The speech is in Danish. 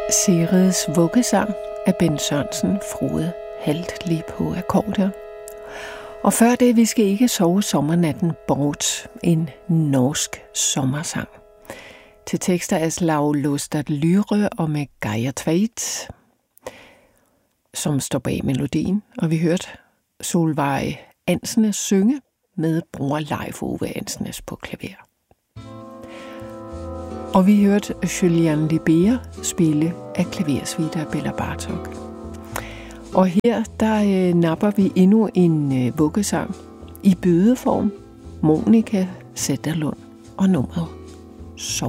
Sigrids vuggesang af Bent Sørensen, Frode Haltli på akkorder. Og før det, vi skal ikke sove sommernatten bort, en norsk sommersang. Til tekster af Slav Lostad Lyre og med Geir Tveit, som står bag melodien. Og vi hørte Solveig Ansnes synge med bror Leif Ove Ansnes på klaver. Og vi hørte Julian Libera spille af klaversuite af Bela Bartok. Og her, der napper vi endnu en vuggesang i bødeform. Monika Zetterlund og nummeret Sov.